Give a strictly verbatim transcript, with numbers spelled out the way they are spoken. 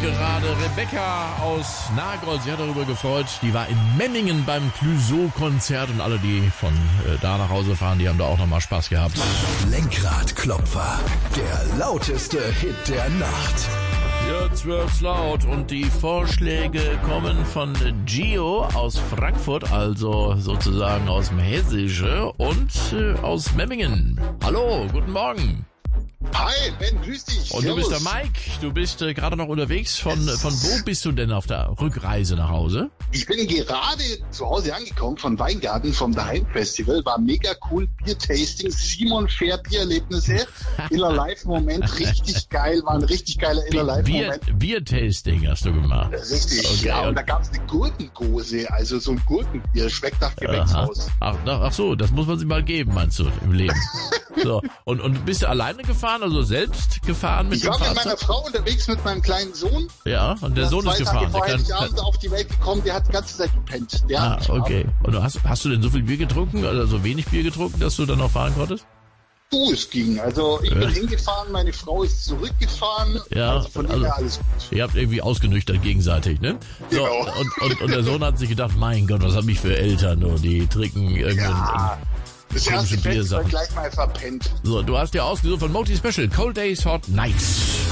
gerade Rebecca aus Nagold. Sie hat darüber gefreut. Die war in Memmingen beim Clouseau-Konzert und alle, die von äh, da nach Hause fahren, die haben da auch nochmal Spaß gehabt. Lenkradklopfer, der lauteste Hit der Nacht. Jetzt wird's laut und die Vorschläge kommen von Gio aus Frankfurt, also sozusagen aus dem Hessische und äh, aus Memmingen. Hallo, guten Morgen. Hi, Ben, grüß dich. Und du bist der Mike, du bist äh, gerade noch unterwegs. Von, von wo bist du denn auf der Rückreise nach Hause? Ich bin gerade zu Hause angekommen von Weingarten, vom Daheim-Festival. War mega cool, Bier-Tasting, Simon Fair Biererlebnisse. Inner Live-Moment, richtig geil, war ein richtig geiler Inner Live-Moment. Bier-Tasting hast du gemacht? Richtig, okay, ja, und, und da gab's eine Gurkengose, also so ein Gurkenbier, schmeckt nach Gewächshaus. Ach, ach so, das muss man sich mal geben, meinst du, im Leben. So, und, und bist du alleine gefahren, also selbst gefahren mit ich dem war Fahrzeug? mit meiner Frau unterwegs, mit meinem kleinen Sohn. Ja, und der Sohn ist gefahren. Zwei Tage vorher Abend auf die Welt gekommen, der hat die ganze Zeit gepennt. Der ah, hat okay. Und hast, hast du denn so viel Bier getrunken, oder so wenig Bier getrunken, dass du dann noch fahren konntest? Du, es ging. Also ich ja. bin hingefahren, meine Frau ist zurückgefahren. Ja, also von also, dem her alles gut. Ihr habt irgendwie ausgenüchtert gegenseitig, ne? So, genau. und, und, und der Sohn hat sich gedacht, mein Gott, was hab ich für Eltern, nur die trinken irgendwie... Ja. Das erste Fest war Biersachen. gleich mal verpennt. So, du hast dir ausgesucht von Moti Special, Cold Days, Hot Nights.